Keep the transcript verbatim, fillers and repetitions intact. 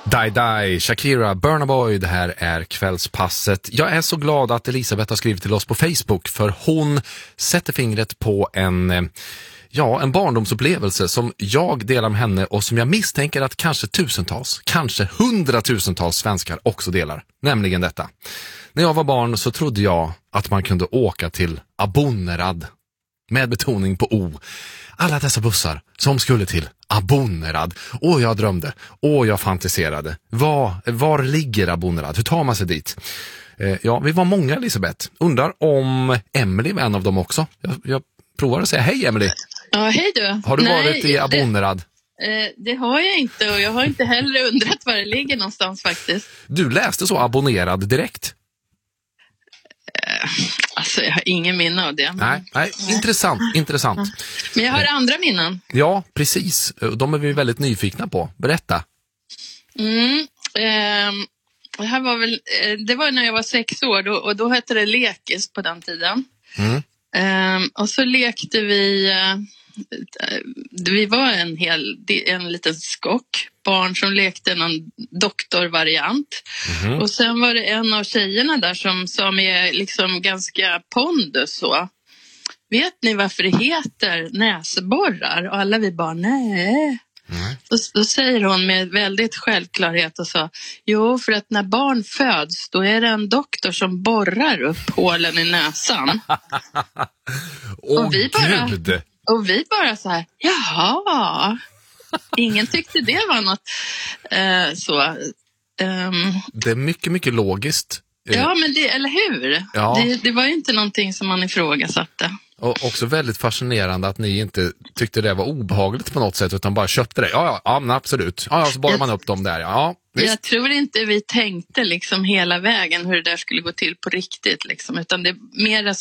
Die Die, Shakira, Burna Boy, det här är kvällspasset. Jag är så glad att Elisabeth har skrivit till oss på Facebook, för hon sätter fingret på en, ja, en barndomsupplevelse som jag delar med henne och som jag misstänker att kanske tusentals, kanske hundratusentals svenskar också delar. Nämligen detta. När jag var barn så trodde jag att man kunde åka till Abonnerad, med betoning på O. Alla dessa bussar som skulle till Abonnerad. Och jag drömde. Och jag fantiserade. Var, var ligger Abonnerad? Hur tar man sig dit? Eh, ja, vi var många, Elisabeth. Undrar om Emily var en av dem också. Jag, jag provar att säga hej, Emily. Ja, hej du. Har du Nej, varit i Abonnerad? Det, eh, det har jag inte, och jag har inte heller undrat var det ligger någonstans faktiskt. Du läste så Abonnerad direkt? Alltså jag har ingen minne av det. Men... Nej, nej, intressant, intressant. Men jag har andra minnen. Ja, precis. De är vi väldigt nyfikna på. Berätta. Mm, eh, det här var väl, det var när jag var sex år då, och då hette det lekis på den tiden. Mm. Eh, och så lekte vi, eh, vi var en hel, en liten skock. Barn som lekte någon doktorvariant. Mm. Och sen var det en av tjejerna där som sa med liksom ganska pondus så. Vet ni varför det heter näsborrar? Och alla vi bara, nej. Mm. Då, då säger hon med väldigt självklarhet och sa, jo, för att när barn föds då är det en doktor som borrar upp hålen i näsan. Åh, och vi bara, Gud! Och vi bara så här, jaha. Ingen tyckte det var något eh, så. Um, det är mycket, mycket logiskt. Ja, men det, eller hur? Ja. Det, det var ju inte någonting som man ifrågasatte. Och också väldigt fascinerande att ni inte tyckte det var obehagligt på något sätt, utan bara köpte det. Ja, ja, ja men absolut. Ja, så borrar man upp dem där. Ja, visst. Jag tror inte vi tänkte liksom hela vägen hur det där skulle gå till på riktigt. Liksom, utan det är mer